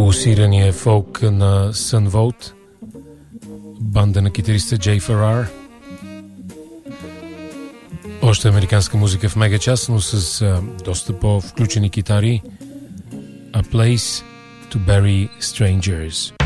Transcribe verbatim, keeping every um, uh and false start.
Пулсирания фолк на Sun Volt, банда на китариста Джей Феррар. Още американска музика в мега час, но с а, доста по-включени китари. A Place to Bury Strangers.